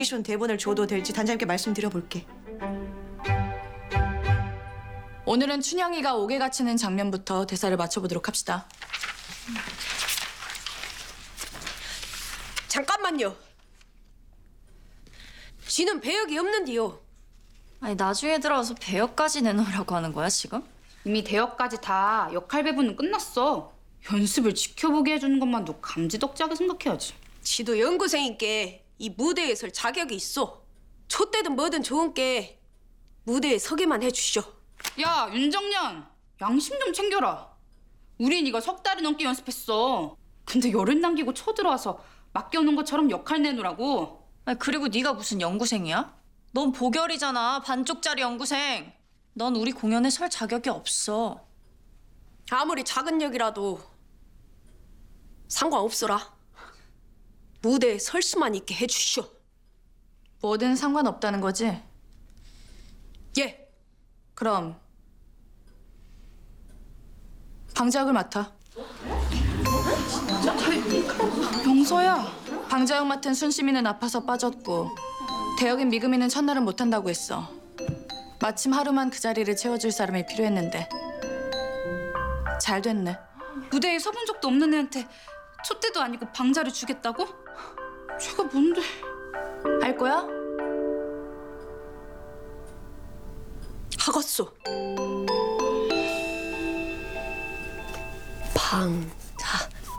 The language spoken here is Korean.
쇼 대본을 줘도 될지 단장님께 말씀드려볼게. 오늘은 춘향이가 옥에 갇히는 장면부터 대사를 맞춰보도록 합시다. 잠깐만요. 지는 배역이 없는데요. 아니 나중에 들어와서 배역까지 내놓으라고 하는 거야 지금? 이미 대역까지 다 역할 배분은 끝났어. 연습을 지켜보게 해주는 것만도 감지덕지하게 생각해야지. 지도 연구생인께 이 무대에 설 자격이 있어. 촛대든 뭐든 좋은 게 무대에 서게만 해주시오. 야, 윤정년! 양심 좀 챙겨라. 우린 이거 석 달이 넘게 연습했어. 근데 열흘 남기고 초 들어와서 맡겨놓은 것처럼 역할 내놓으라고. 아니 그리고 네가 무슨 연구생이야? 넌 보결이잖아. 반쪽짜리 연구생. 넌 우리 공연에 설 자격이 없어. 아무리 작은 역이라도 상관없어라. 무대에 설 수만 있게 해주시오. 뭐든 상관없다는 거지? 예. 그럼 방자역을 맡아. 병서야. 방자역 맡은 순시민은 아파서 빠졌고 대역인 미금이는 첫날은 못한다고 했어. 마침 하루만 그 자리를 채워줄 사람이 필요했는데 잘 됐네. 무대에 서본 적도 없는 애한테 촛대도 아니고 방자를 주겠다고? 쟤가 뭔데? 할 거야? 하겠소. 방